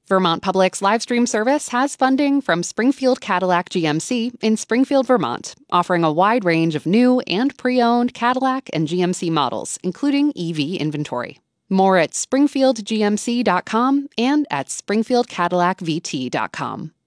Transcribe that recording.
Vermont Public's live stream service has funding from Springfield Cadillac GMC in Springfield, Vermont, offering a wide range of new and pre-owned Cadillac and GMC models, including EV inventory. More at springfieldgmc.com and at springfieldcadillacvt.com.